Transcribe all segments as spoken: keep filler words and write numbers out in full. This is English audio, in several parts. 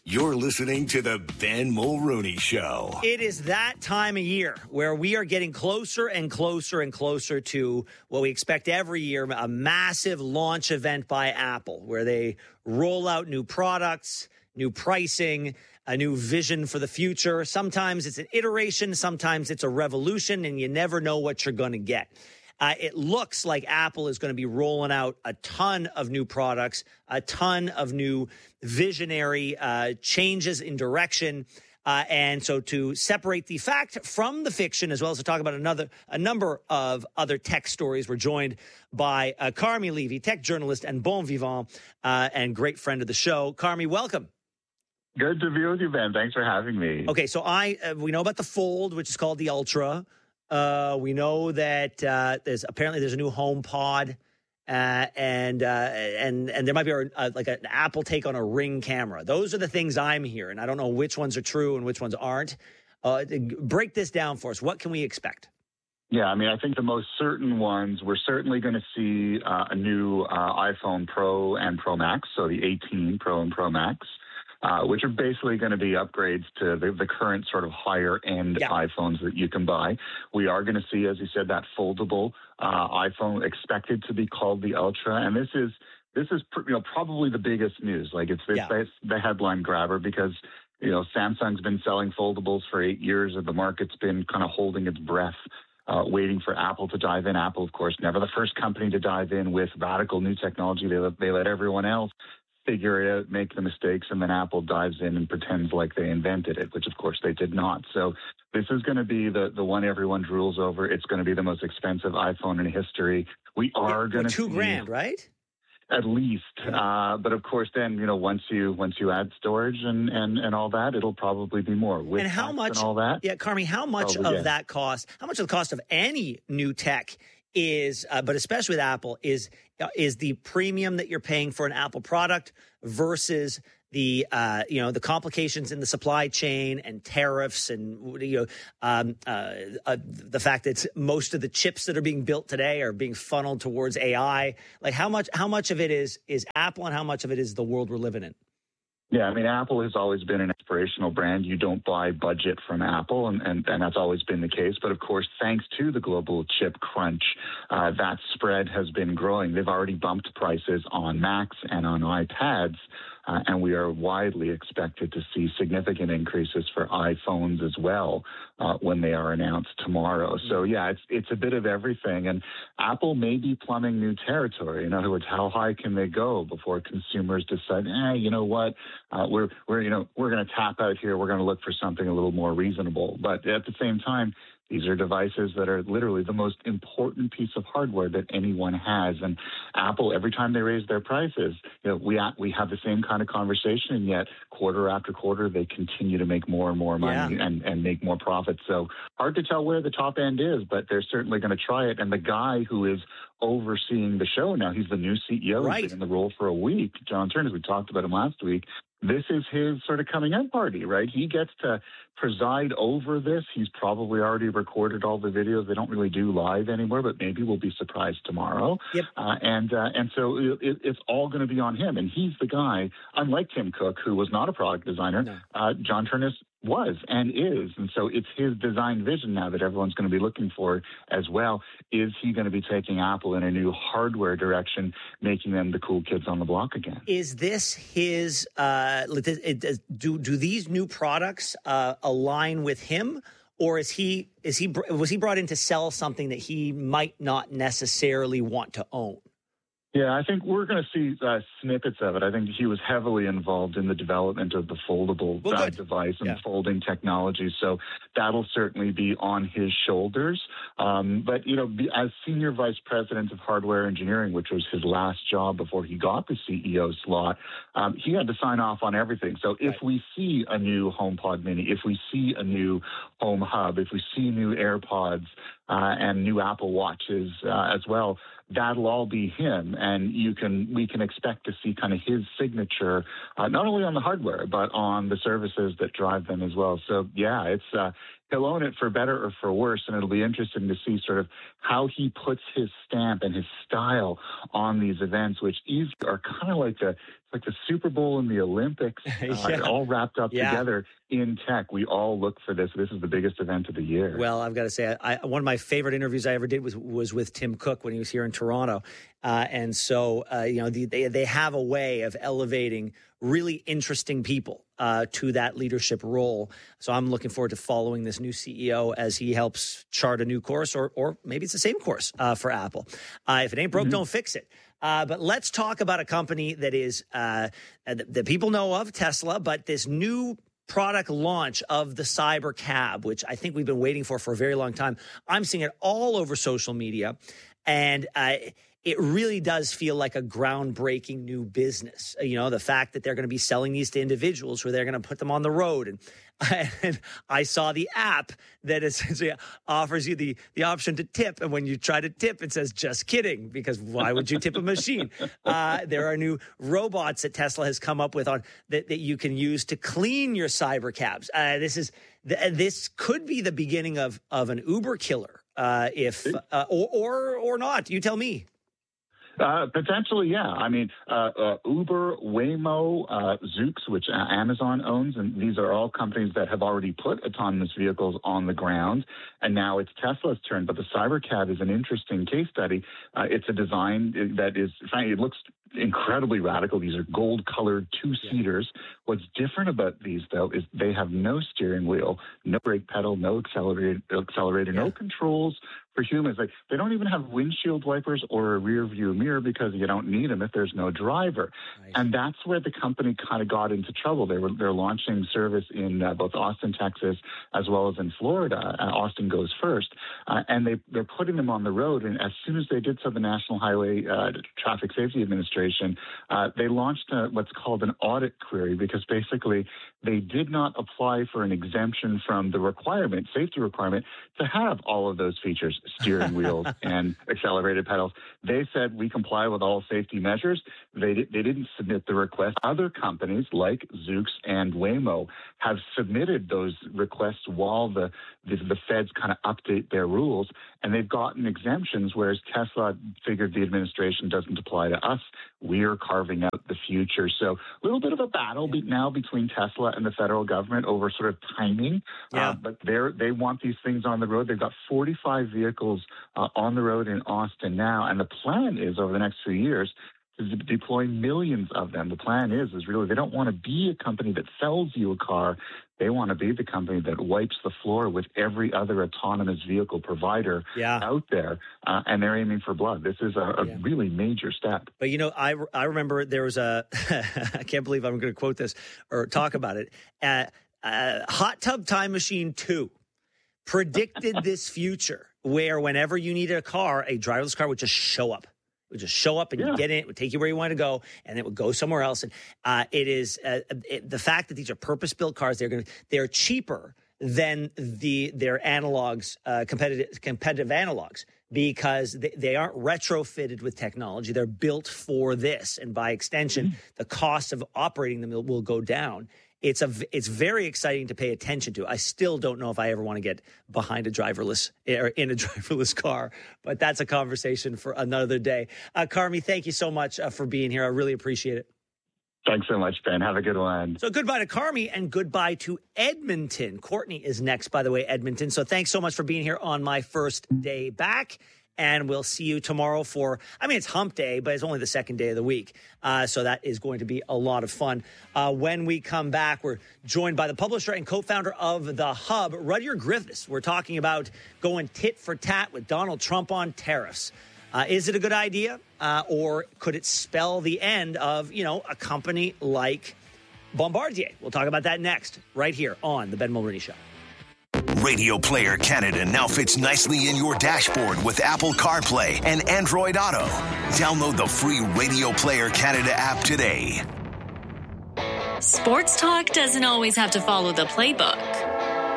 You're listening to the Ben Mulrooney Show. It is that time of year where we are getting closer and closer and closer to what we expect every year, a massive launch event by Apple, where they roll out new products, new pricing, a new vision for the future. Sometimes it's an iteration, sometimes it's a revolution, and you never know what you're going to get. Uh, it looks like Apple is going to be rolling out a ton of new products, a ton of new visionary uh, changes in direction. Uh, and so to separate the fact from the fiction, as well as to talk about another a number of other tech stories, we're joined by uh, Carmi Levy, tech journalist and bon vivant, uh, and great friend of the show. Carmi, welcome. Good to be with you, Ben. Thanks for having me. Okay, so I uh, we know about the Fold, which is called the Ultra. Uh, we know that uh, there's apparently there's a new HomePod, uh, and uh, and and there might be a, a, like an Apple take on a Ring camera. Those are the things I'm hearing. I don't know which ones are true and which ones aren't. Uh, break this down for us. What can we expect? Yeah, I mean, I think the most certain ones, we're certainly going to see uh, a new uh, iPhone Pro and Pro Max, so the eighteen Pro and Pro Max. Uh, which are basically going to be upgrades to the, the current sort of higher-end yeah. iPhones that you can buy. We are going to see, as you said, that foldable uh, iPhone expected to be called the Ultra, and this is this is pr- you know probably the biggest news. Like it's this, yeah. the headline grabber because you know Samsung's been selling foldables for eight years, and the market's been kind of holding its breath. Uh, waiting for Apple to dive in. Apple, of course, never the first company to dive in with radical new technology. They let, they let everyone else figure it out, make the mistakes, and then Apple dives in and pretends like they invented it, which of course they did not. So this is going to be the, the one everyone drools over. It's going to be the most expensive iPhone in history. We are yeah, going to two see grand, right? At least, uh, but of course, then you know once you once you add storage and, and, and all that, it'll probably be more. With and how much? And all that, yeah, Carmi, how much oh, of yeah. that cost? How much of the cost of any new tech is, uh, but especially with Apple, is uh, is the premium that you're paying for an Apple product versus the uh, you know the complications in the supply chain and tariffs and you know um, uh, uh, the fact that most of the chips that are being built today are being funneled towards A I. Like how much how much of it is is Apple and how much of it is the world we're living in? Yeah, I mean, Apple has always been an aspirational brand. You don't buy budget from Apple, and, and, and that's always been the case. But, of course, thanks to the global chip crunch, uh, that spread has been growing. They've already bumped prices on Macs and on iPads, uh, and we are widely expected to see significant increases for iPhones as well uh, when they are announced tomorrow. So, yeah, it's it's a bit of everything. And Apple may be plumbing new territory. In other words, how high can they go before consumers decide, eh, you know what? Uh, we're we're you know we're going to tap out here. We're going to look for something a little more reasonable. But at the same time, these are devices that are literally the most important piece of hardware that anyone has. And Apple, every time they raise their prices, you know, we we have the same kind of conversation, and yet quarter after quarter they continue to make more and more money yeah. and and make more profits. So hard to tell where the top end is, but they're certainly going to try it. And the guy who is overseeing the show now, he's the new C E O. Right. He's been in the role for a week. John Turner, we talked about him last week. This is his sort of coming out party, right? He gets to preside over this. He's probably already recorded all the videos. They don't really do live anymore, but maybe we'll be surprised tomorrow. Yep. Uh, and uh, and so it, it's all going to be on him. And he's the guy, unlike Tim Cook, who was not a product designer, no. uh, John Turner was and is. And so it's his design vision now that everyone's going to be looking for as well. Is he going to be taking Apple in a new hardware direction, making them the cool kids on the block again? Is this his, uh, do, do these new products uh, align with him? Or is he, is he, was he brought in to sell something that he might not necessarily want to own? Yeah, I think we're going to see uh, snippets of it. I think he was heavily involved in the development of the foldable well, uh, device and yeah. folding technology. So that'll certainly be on his shoulders. Um, but, you know, be, as senior vice president of hardware engineering, which was his last job before he got the C E O slot, um, he had to sign off on everything. So if right. we see a new HomePod Mini, if we see a new Home Hub, if we see new AirPods uh, and new Apple Watches uh, as well, that'll all be him, and you can we can expect to see kind of his signature, uh, not only on the hardware but on the services that drive them as well. So yeah, it's uh, he'll own it for better or for worse, and it'll be interesting to see sort of how he puts his stamp and his style on these events, which is, are kind of like the like the Super Bowl and the Olympics, uh, yeah. all wrapped up yeah. together in tech. We all look for this. This is the biggest event of the year. Well, I've got to say, I, one of my favorite interviews I ever did was was with Tim Cook when he was here in Toronto. Uh, and so, uh, you know, the, they, they have a way of elevating really interesting people uh, to that leadership role. So I'm looking forward to following this new C E O as he helps chart a new course, or or maybe it's the same course uh, for Apple. Uh, if it ain't broke, mm-hmm. don't fix it. Uh, but let's talk about a company that is uh, that, that people know of, Tesla, but this new product launch of the Cyber Cab, which I think we've been waiting for for a very long time. I'm seeing it all over social media, and uh, it really does feel like a groundbreaking new business. You know, the fact that they're going to be selling these to individuals where they're going to put them on the road. And, and I saw the app that essentially offers you the, the option to tip. And when you try to tip, it says, just kidding, because why would you tip a machine? Uh, there are new robots that Tesla has come up with on that, that you can use to clean your cyber cabs. Uh, this is this could be the beginning of, of an Uber killer, uh, if uh, or, or or not. You tell me. Uh, potentially, yeah. I mean, uh, uh, Uber, Waymo, uh, Zoox, which uh, Amazon owns, and these are all companies that have already put autonomous vehicles on the ground, and now it's Tesla's turn. But the Cybercab is an interesting case study. Uh, it's a design that is, frankly, it looks incredibly radical. These are gold-colored two-seaters. Yeah. What's different about these, though, is they have no steering wheel, no brake pedal, no accelerator, accelerator yeah. no controls for humans. Like, they don't even have windshield wipers or a rear-view mirror because you don't need them if there's no driver. Nice. And that's where the company kind of got into trouble. They were they're launching service in uh, both Austin, Texas, as well as in Florida. Uh, Austin goes first, uh, and they they're putting them on the road. And as soon as they did so, the National Highway uh, Traffic Safety Administration uh, they launched a, what's called an audit query, because basically they did not apply for an exemption from the requirement, safety requirement, to have all of those features. Steering wheels and accelerated pedals. They said we comply with all safety measures. They they didn't submit the request. Other companies like Zoox and Waymo have submitted those requests while the the, the feds kind of update their rules, and they've gotten exemptions, whereas Tesla figured the administration doesn't apply to us. We're carving out the future. So a little bit of a battle be, now between Tesla and the federal government over sort of timing. Yeah. Uh, but they they want these things on the road. They've got forty-five vehicles uh, on the road in Austin now, and the plan is over the next few years to deploy millions of them. The plan is is really they don't want to be a company that sells you a car. They want to be the company that wipes the floor with every other autonomous vehicle provider yeah. out there, uh, and they're aiming for blood. This is a, a yeah. really major step. But, you know, I, I remember there was a – I can't believe I'm going to quote this or talk about it. Uh, uh, Hot Tub Time Machine two predicted this future where whenever you needed a car, a driverless car would just show up. It would just show up and yeah. you get in. It would take you where you want to go, and it would go somewhere else. And uh, it is uh, it, the fact that these are purpose-built cars. They're going to they're cheaper than the their analogs, uh, competitive competitive analogs, because they, they aren't retrofitted with technology. They're built for this, and by extension, mm-hmm. the cost of operating them will, will go down. It's a it's very exciting to pay attention to. I still don't know if I ever want to get behind a driverless or in a driverless car, but that's a conversation for another day. Uh, Carmi, thank you so much uh, for being here. I really appreciate it. Thanks so much, Ben. Have a good one. So goodbye to Carmi and goodbye to Edmonton. Courtney is next, by the way, Edmonton. So thanks so much for being here on my first day back. And we'll see you tomorrow for, I mean, it's hump day, but it's only the second day of the week. Uh, so that is going to be a lot of fun. Uh, when we come back, we're joined by the publisher and co-founder of The Hub, Rudyard Griffiths. We're talking about going tit for tat with Donald Trump on tariffs. Uh, is it a good idea? Uh, or could it spell the end of, you know, a company like Bombardier? We'll talk about that next, right here on The Ben Mulroney Show. Radio Player Canada now fits nicely in your dashboard with Apple CarPlay and Android Auto. Download the free Radio Player Canada app today. Sports talk doesn't always have to follow the playbook.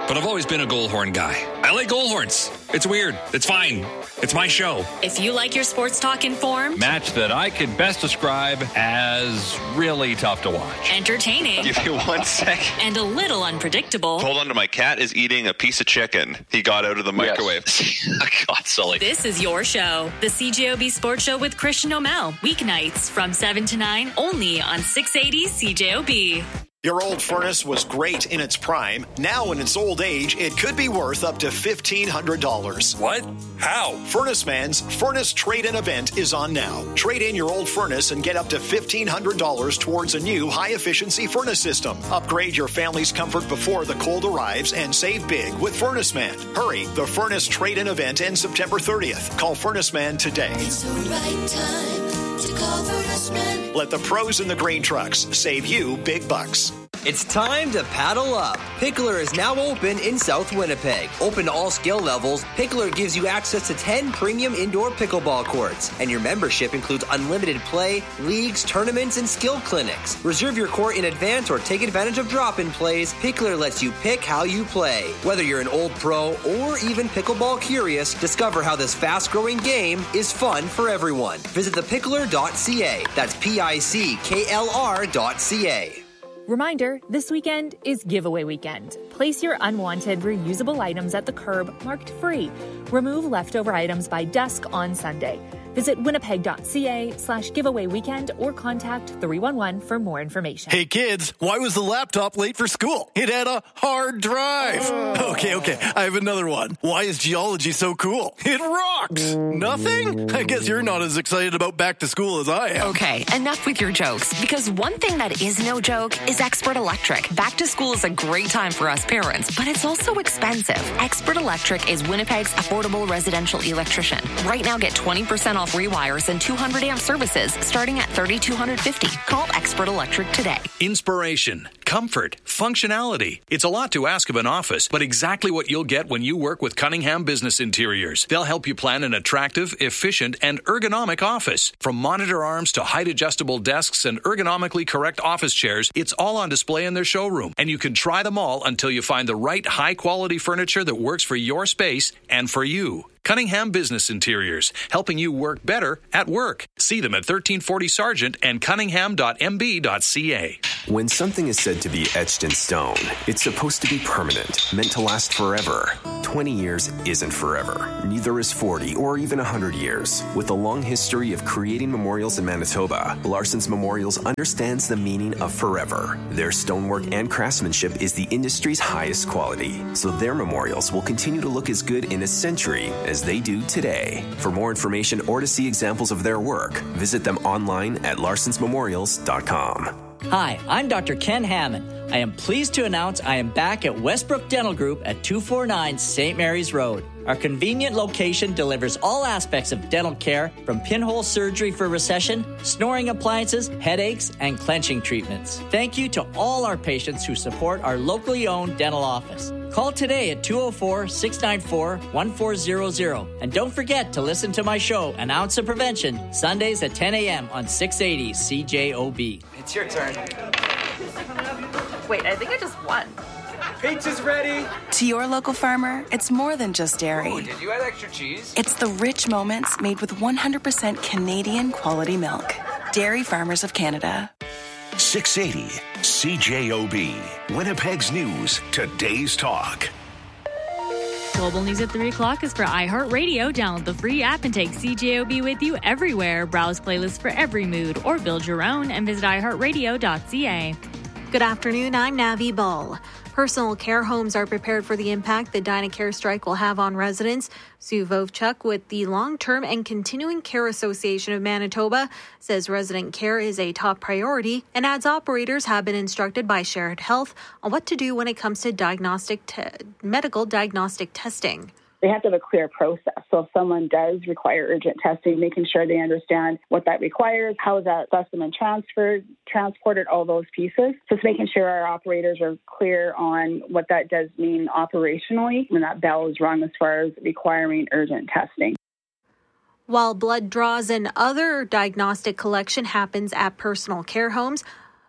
but I've always been a Goalhorn guy. I like Goalhorns. It's weird. It's fine. It's my show. If you like your sports talk informed, match that I could best describe as really tough to watch. Entertaining. Give you one sec. And a little unpredictable. Hold on to my cat is eating a piece of chicken he got out of the microwave. Yes. God, Sully. This is your show. The C J O B Sports Show with Christian O'Mell. Weeknights from seven to nine, only on six eighty C J O B. Your old furnace was great in its prime. Now in its old age, it could be worth up to fifteen hundred dollars. What? How? Furnace Man's Furnace Trade-In event is on now. Trade in your old furnace and get up to fifteen hundred dollars towards a new high-efficiency furnace system. Upgrade your family's comfort before the cold arrives and save big with Furnace Man. Hurry, the Furnace Trade-In event ends September thirtieth. Call Furnace Man today. It's the right time to call Furnace Man. Let the pros in the grain trucks save you big bucks. It's time to paddle up. Pickler is now open in South Winnipeg. Open to all skill levels, Pickler gives you access to ten premium indoor pickleball courts. And your membership includes unlimited play, leagues, tournaments, and skill clinics. Reserve your court in advance or take advantage of drop-in plays. Pickler lets you pick how you play. Whether you're an old pro or even pickleball curious, discover how this fast-growing game is fun for everyone. Visit the pickler dot c a. That's P I C K L R dot C A. Reminder, this weekend is giveaway weekend. Place your unwanted reusable items at the curb marked free. Remove leftover items by dusk on Sunday. Visit winnipeg dot c a slash giveaway weekend or contact three one one for more information. Hey kids, why was the laptop late for school? It had a hard drive. Oh. Okay, okay, I have another one. Why is geology so cool? It rocks. Nothing? I guess you're not as excited about back to school as I am. Okay, enough with your jokes, because one thing that is no joke is Expert Electric. Back to school is a great time for us parents, but it's also expensive. Expert Electric is Winnipeg's affordable residential electrician. Right now, get twenty percent off rewires and two hundred amp services starting at three thousand two hundred fifty dollars. Call Expert Electric today. Inspiration, comfort, functionality. It's a lot to ask of an office, but exactly what you'll get when you work with Cunningham Business Interiors. They'll help you plan an attractive, efficient, and ergonomic office. From monitor arms to height-adjustable desks and ergonomically correct office chairs, it's all on display in their showroom, and you can try them all until you find the right high-quality furniture that works for your space and for you. Cunningham Business Interiors, helping you work better at work. See them at thirteen forty Sargent and cunningham dot m b dot c a. When something is said to be etched in stone, it's supposed to be permanent, meant to last forever. twenty years isn't forever. Neither is forty or even one hundred years. With a long history of creating memorials in Manitoba, Larson's Memorials understands the meaning of forever. Their stonework and craftsmanship is the industry's highest quality, so their memorials will continue to look as good in a century as they do today. For more information or to see examples of their work, visit them online at larsons memorials dot com. Hi, I'm Doctor Ken Hammond. I am pleased to announce I am back at Westbrook Dental Group at two forty-nine Saint Mary's Road. Our convenient location delivers all aspects of dental care, from pinhole surgery for recession, snoring appliances, headaches, and clenching treatments. Thank you to all our patients who support our locally owned dental office. Call today at two oh four, six nine four, one four zero zero. And don't forget to listen to my show, An Ounce of Prevention, Sundays at ten a.m. on six eighty C J O B. It's your turn. Wait, I think I just won. Pizza's ready. To your local farmer, it's more than just dairy. Oh, did you add extra cheese? It's the rich moments made with one hundred percent Canadian quality milk. Dairy Farmers of Canada. six eighty C J O B. Winnipeg's news, today's talk. Global News at three o'clock is for iHeartRadio. Download the free app and take C J O B with you everywhere. Browse playlists for every mood or build your own and visit i heart radio dot c a. Good afternoon, I'm Navi Ball. Personal care homes are prepared for the impact the Dynacare strike will have on residents. Sue Vovchuk with the Long-Term and Continuing Care Association of Manitoba says resident care is a top priority and adds operators have been instructed by Shared Health on what to do when it comes to diagnostic te- medical diagnostic testing. They have to have a clear process. So if someone does require urgent testing, making sure they understand what that requires, how is that specimen transferred, transported, all those pieces. Just making sure our operators are clear on what that does mean operationally when that bell is rung as far as requiring urgent testing. While blood draws and other diagnostic collection happens at personal care homes,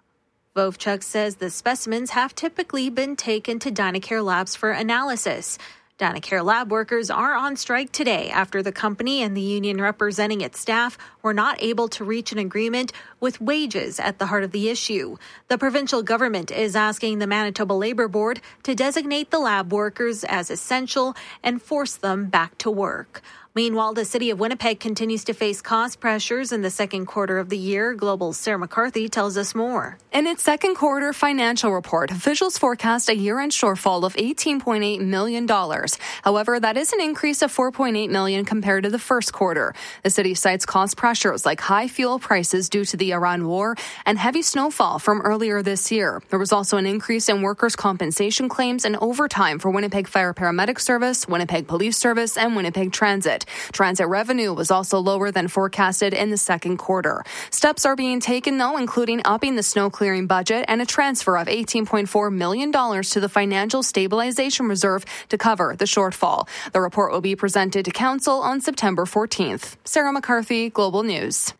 Vovchuk says the specimens have typically been taken to Dynacare Labs for analysis. Dynacare lab workers are on strike today after the company and the union representing its staff were not able to reach an agreement with wages at the heart of the issue. The provincial government is asking the Manitoba Labour Board to designate the lab workers as essential and force them back to work. Meanwhile, the city of Winnipeg continues to face cost pressures in the second quarter of the year. Global's Sarah McCarthy tells us more. In its second quarter financial report, officials forecast a year-end shortfall of eighteen point eight million dollars. However, that is an increase of four point eight million dollars compared to the first quarter. The city cites cost pressures like high fuel prices due to the Iran war and heavy snowfall from earlier this year. There was also an increase in workers' compensation claims and overtime for Winnipeg Fire Paramedic Service, Winnipeg Police Service, and Winnipeg Transit. Transit revenue was also lower than forecasted in the second quarter. Steps are being taken, though, including upping the snow clearing budget and a transfer of eighteen point four million dollars to the Financial Stabilization Reserve to cover the shortfall. The report will be presented to Council on September fourteenth. Sarah McCarthy, Global News.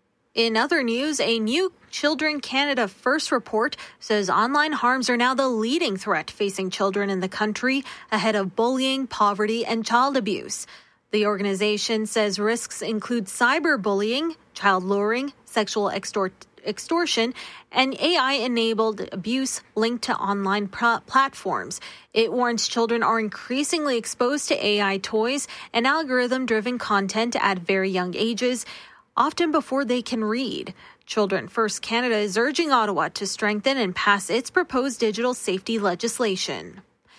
In other news, a new Children Canada First report says online harms are now the leading threat facing children in the country, ahead of bullying, poverty, and child abuse. The organization says risks include cyberbullying, child luring, sexual extort- extortion, and A I-enabled abuse linked to online pro- platforms. It warns children are increasingly exposed to A I toys and algorithm-driven content at very young ages, often before they can read. Children First Canada is urging Ottawa to strengthen and pass its proposed digital safety legislation.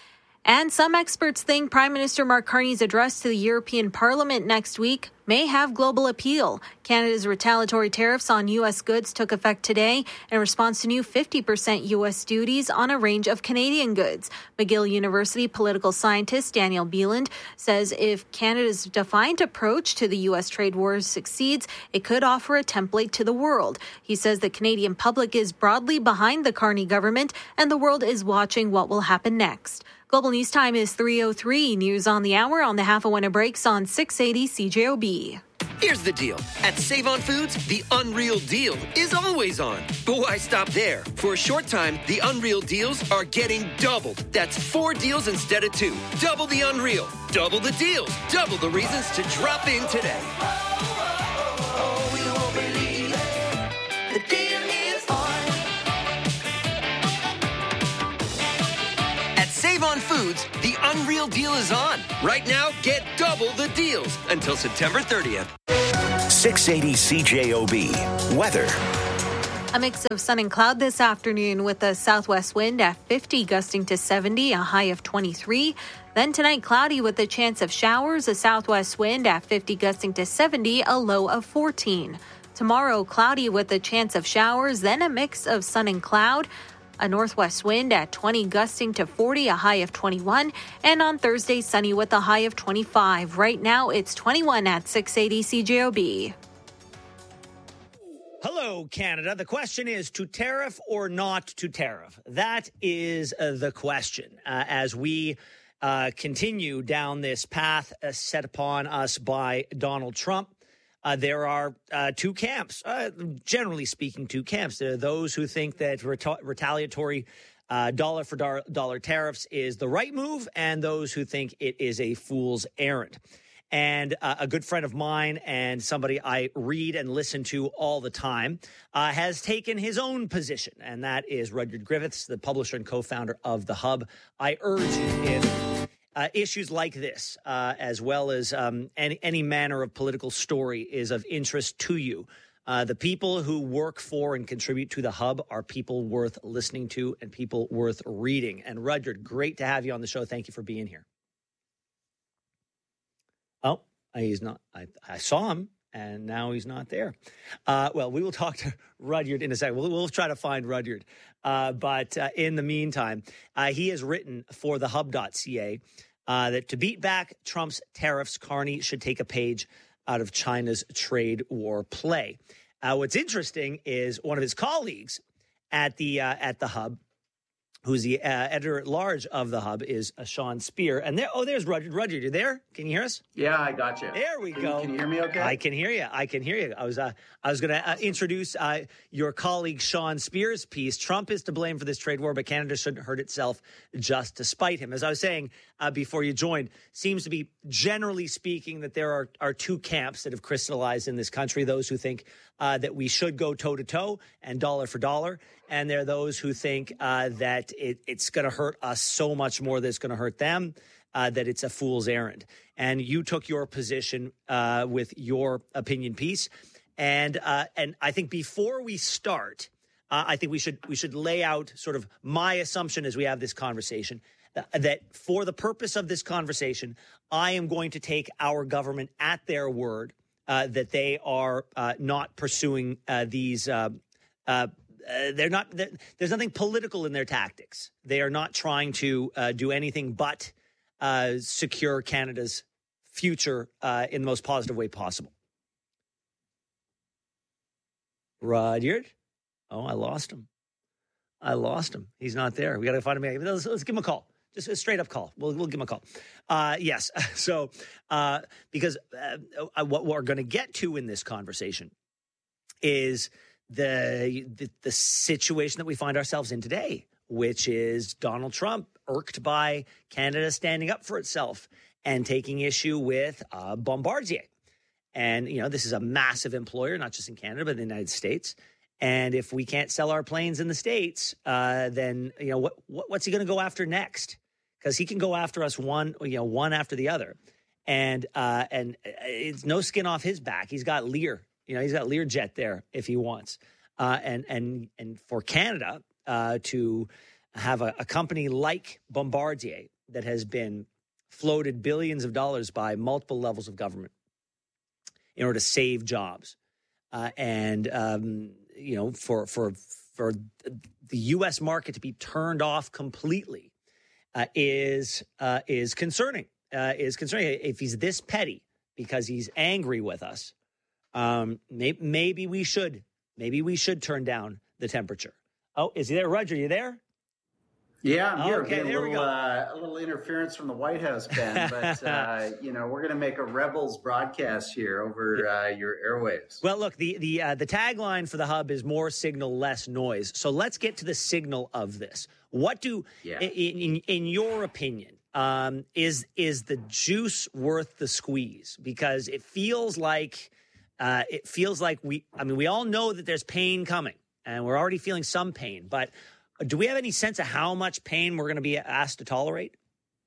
And some experts think Prime Minister Mark Carney's address to the European Parliament next week may have global appeal. Canada's retaliatory tariffs on U S goods took effect today in response to new fifty percent U S duties on a range of Canadian goods. McGill University political scientist Daniel Beeland says if Canada's defiant approach to the U S trade wars succeeds, it could offer a template to the world. He says the Canadian public is broadly behind the Carney government and the world is watching what will happen next. Global News Time is three oh three. News on the hour on the Half a Winter Breaks on six eighty C J O B. Here's the deal. At Save On Foods, the Unreal Deal is always on. But why stop there? For a short time, the Unreal Deals are getting doubled. That's four deals instead of two. Double the Unreal. Double the deals. Double the reasons to drop in today. Save On Foods, the Unreal Deal is on. Right now, get double the deals until September thirtieth. six eighty C J O B. Weather. A mix of sun and cloud this afternoon with a southwest wind at fifty, gusting to seventy, a high of twenty-three. Then tonight, cloudy with a chance of showers, a southwest wind at fifty, gusting to seventy, a low of fourteen. Tomorrow, cloudy with a chance of showers, then a mix of sun and cloud. A northwest wind at twenty, gusting to forty, a high of twenty-one. And on Thursday, sunny with a high of twenty-five. Right now, it's twenty-one at six eighty C J O B. Hello, Canada. The question is to tariff or not to tariff. That is uh, the question uh, as we uh, continue down this path uh, set upon us by Donald Trump. Uh, there are uh, two camps, uh, generally speaking, two camps. There are those who think that reta- retaliatory uh, dollar for dollar, dollar tariffs is the right move, and those who think it is a fool's errand. And uh, a good friend of mine and somebody I read and listen to all the time uh, has taken his own position, and that is Rudyard Griffiths, the publisher and co-founder of The Hub. I urge you, if Uh, issues like this, uh, as well as um, any, any manner of political story, is of interest to you. Uh, the people who work for and contribute to The Hub are people worth listening to and people worth reading. And Rudyard, great to have you on the show. Thank you for being here. Oh, he's not. I, I saw him, and now he's not there. Uh, well, we will talk to Rudyard in a second. We'll, we'll try to find Rudyard. Uh, but uh, in the meantime, uh, he has written for the hub dot c a uh, that to beat back Trump's tariffs, Carney should take a page out of China's trade war play. Uh, what's interesting is one of his colleagues at the uh, at the Hub who's the uh, editor-at-large of The Hub, is uh, Sean Speer. And there, oh, there's Roger. Roger, you there? Can you hear us? Yeah, I got you. There we can, go. Can you hear me okay? I can hear you. I can hear you. I was uh, I was going to uh, introduce uh, your colleague Sean Speer's piece. Trump is to blame for this trade war, but Canada shouldn't hurt itself just to spite him. As I was saying uh, before you joined, seems to be, generally speaking, that there are, are two camps that have crystallized in this country. Those who think uh, that we should go toe-to-toe and dollar for dollar. And there are those who think uh, that it, it's going to hurt us so much more that it's going to hurt them, uh, that it's a fool's errand. And you took your position uh, with your opinion piece. And uh, and I think before we start, uh, I think we should we should lay out sort of my assumption as we have this conversation, uh, that for the purpose of this conversation, I am going to take our government at their word uh, that they are uh, not pursuing uh, these uh, uh Uh, they're not. They're, there's nothing political in their tactics. They are not trying to uh, do anything but uh, secure Canada's future uh, in the most positive way possible. Rudyard? Oh, I lost him. I lost him. He's not there. We got to find him. Let's, let's give him a call. Just a straight up call. We'll, we'll give him a call. Uh, yes. So, uh, because uh, what we're going to get to in this conversation is The, the the situation that we find ourselves in today, which is Donald Trump irked by Canada standing up for itself and taking issue with uh, Bombardier. And, you know, this is a massive employer, not just in Canada, but in the United States. And if we can't sell our planes in the States, uh, then, you know, what, what what's he going to go after next? Because he can go after us one, you know, one after the other. And uh, and it's no skin off his back. He's got Lear. You know, he's got Learjet there if he wants. Uh, and and and for Canada uh, to have a, a company like Bombardier that has been floated billions of dollars by multiple levels of government in order to save jobs. Uh, and, um, you know, for, for, for the U S market to be turned off completely uh, is, uh, is concerning, uh, is concerning. If he's this petty because he's angry with us, Um, maybe, maybe we should, maybe we should turn down the temperature. Oh, is he there? Roger, you there? Yeah, I'm here. Okay, a there little, we go. Uh, a little interference from the White House, Ben, but, uh, you know, we're going to make a Rebels broadcast here over uh, your airwaves. Well, look, the the uh, the tagline for the Hub is more signal, less noise. So let's get to the signal of this. What do, yeah. in, in, in your opinion, um, is is the juice worth the squeeze? Because it feels like uh, it feels like we. I mean, we all know that there's pain coming, and we're already feeling some pain, but. Do we have any sense of how much pain we're going to be asked to tolerate?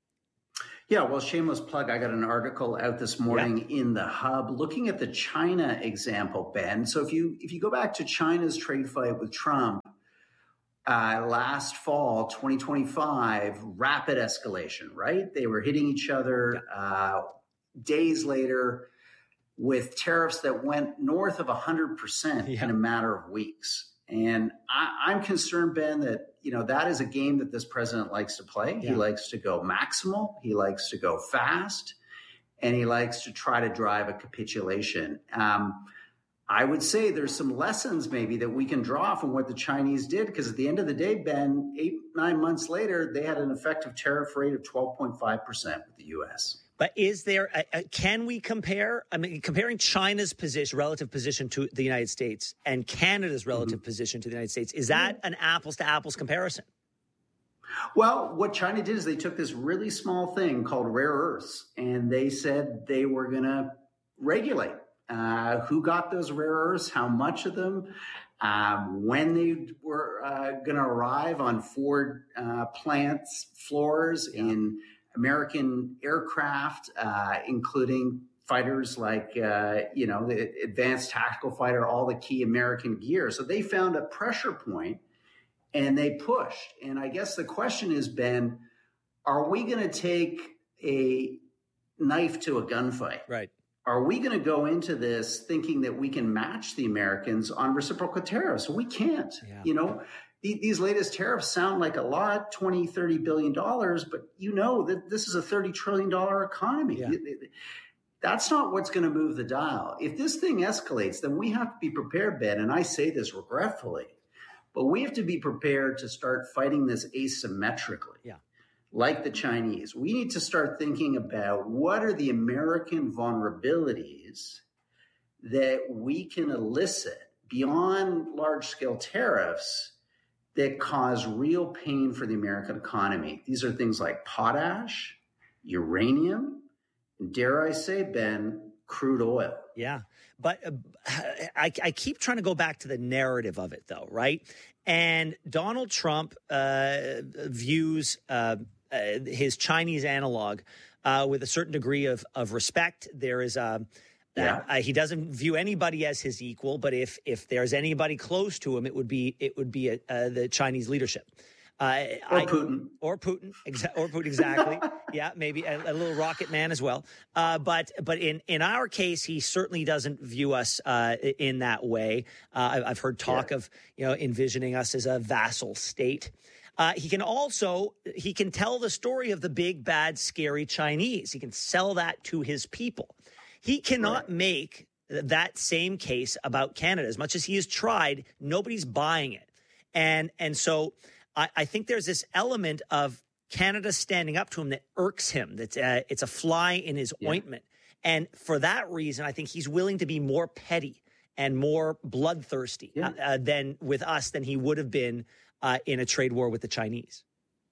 Yeah, well, shameless plug. I got an article out this morning yeah. in the Hub looking at the China example, Ben. So if you if you go back to China's trade fight with Trump uh, last fall, twenty twenty-five, rapid escalation, right? They were hitting each other yeah. uh, days later with tariffs that went north of one hundred percent yeah. in a matter of weeks. And I, I'm concerned, Ben, that, you know, that is a game that this president likes to play. Yeah. He likes to go maximal. He likes to go fast. And he likes to try to drive a capitulation. Um, I would say there's some lessons maybe that we can draw from what the Chinese did, because at the end of the day, Ben, eight, nine months later, they had an effective tariff rate of twelve point five percent with the U S. But is there, a, a, can we compare, I mean, comparing China's position, relative position to the United States and Canada's relative mm-hmm. position to the United States, is that an apples to apples comparison? Well, what China did is they took this really small thing called rare earths, and they said they were going to regulate uh, who got those rare earths, how much of them, um, when they were uh, going to arrive on Ford uh, plants, floors yeah. in American aircraft, uh, including fighters like, uh, you know, the advanced tactical fighter, all the key American gear. So they found a pressure point and they pushed. And I guess the question is, Ben, are we going to take a knife to a gunfight? Right. Are we going to go into this thinking that we can match the Americans on reciprocal tariffs? We can't, yeah. you know. These latest tariffs sound like a lot, twenty, thirty billion dollars, but you know that this is a thirty trillion dollars economy. Yeah. That's not what's going to move the dial. If this thing escalates, then we have to be prepared, Ben, and I say this regretfully, But we have to be prepared to start fighting this asymmetrically. Yeah. Like the Chinese. We need to start thinking about what are the American vulnerabilities that we can elicit beyond large-scale tariffs that cause real pain for the American economy. These are things like potash, uranium, and dare I say, Ben, crude oil. Yeah. But uh, I, I keep trying to go back to the narrative of it, though, right? And Donald Trump uh, views uh, uh, his Chinese analog uh, with a certain degree of, of respect. There is a... Yeah. Uh, he doesn't view anybody as his equal, but if if there's anybody close to him, it would be it would be a, uh, the Chinese leadership, uh, or I, Putin, or Putin, exa- or Putin, exactly. Yeah, maybe a, a little rocket man as well. Uh, but but in, in our case, he certainly doesn't view us uh, in that way. Uh, I've heard talk yeah. of you know envisioning us as a vassal state. Uh, he can also he can tell the story of the big, bad, scary Chinese. He can sell that to his people. He cannot right. make that same case about Canada. As much as he has tried, nobody's buying it. And and so I, I think there's this element of Canada standing up to him that irks him. That's uh, it's a fly in his yeah. ointment. And for that reason, I think he's willing to be more petty and more bloodthirsty yeah. uh, uh, than with us than he would have been uh, in a trade war with the Chinese.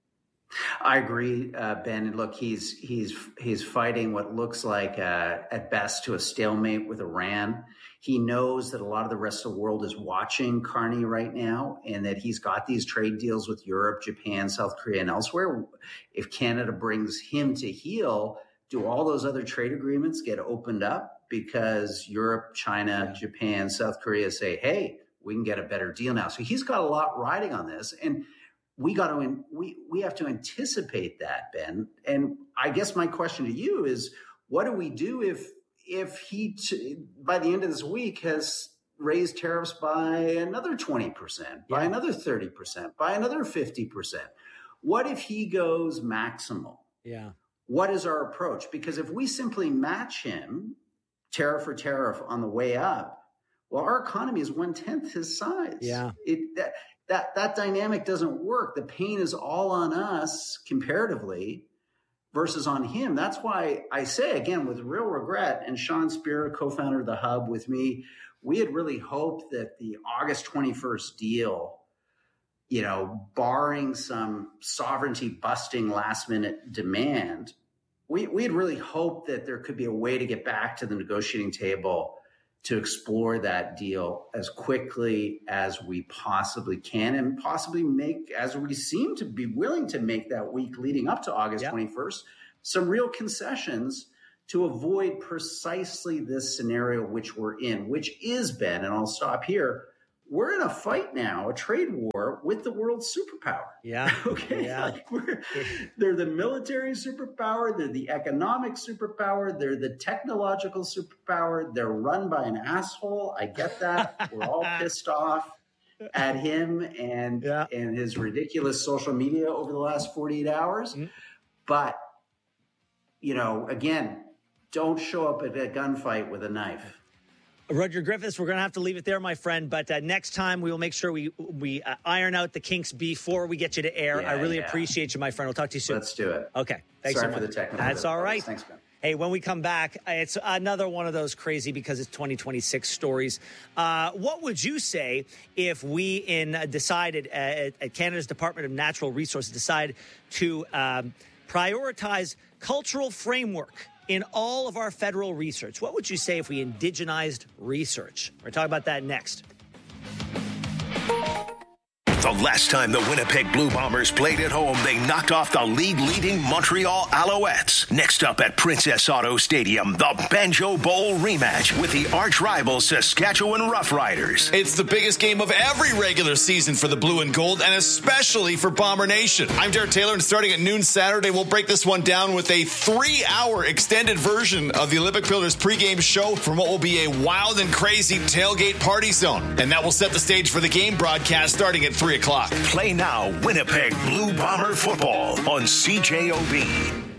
I agree, uh, Ben. And look, he's he's he's fighting what looks like, uh, at best, to a stalemate with Iran. He knows that a lot of the rest of the world is watching Carney right now, and that he's got these trade deals with Europe, Japan, South Korea, and elsewhere. If Canada brings him to heel, do all those other trade agreements get opened up because Europe, China, yeah. Japan, South Korea say, "Hey, we can get a better deal now"? So he's got a lot riding on this, and we got to we we have to anticipate that, Ben. And I guess my question to you is, what do we do if if he t- by the end of this week has raised tariffs by another twenty percent, yeah. by another thirty percent, by another fifty percent? What if he goes maximal? Yeah. What is our approach? Because if we simply match him tariff for tariff on the way up, well, our economy is one tenth his size. Yeah. It that. That that dynamic doesn't work. The pain is all on us comparatively versus on him. That's why I say, again, with real regret, and Sean Spear, co-founder of The Hub with me, we had really hoped that the August twenty-first deal, you know, barring some sovereignty busting last minute demand, we, we had really hoped that there could be a way to get back to the negotiating table to explore that deal as quickly as we possibly can, and possibly make, as we seem to be willing to make that week leading up to August yep. twenty-first, some real concessions to avoid precisely this scenario which we're in, which is, Ben, and I'll stop here, we're in a fight now, a trade war with the world superpower. Yeah. Okay. Yeah. Like we're, they're the military superpower. They're the economic superpower. They're the technological superpower. They're run by an asshole. I get that. We're all pissed off at him and, yeah. and his ridiculous social media over the last forty-eight hours. Mm-hmm. But, you know, again, don't show up at a gunfight with a knife. Roger Griffiths, we're going to have to leave it there, my friend. But uh, next time we will make sure we we uh, iron out the kinks before we get you to air. Yeah, I really yeah. appreciate you, my friend. We'll talk to you soon. Let's do it. Okay. Thanks Sorry so much. for the technical. That's all right. Thanks, man. Hey, when we come back, it's another one of those crazy because it's twenty twenty-six stories. Uh, what would you say if we in uh, decided uh, at Canada's Department of Natural Resources decide to um, prioritize cultural framework in all of our federal research? What would you say if we indigenized research? We're talking about that next. The last time the Winnipeg Blue Bombers played at home, they knocked off the league-leading Montreal Alouettes. Next up at Princess Auto Stadium, the Banjo Bowl rematch with the arch-rival Saskatchewan Roughriders. It's the biggest game of every regular season for the Blue and Gold, and especially for Bomber Nation. I'm Jared Taylor, and starting at noon Saturday, we'll break this one down with a three-hour extended version of the Olympic Builders pregame show from what will be a wild and crazy tailgate party zone. And that will set the stage for the game broadcast starting at three o'clock. Play now, Winnipeg Blue Bomber football on C J O B.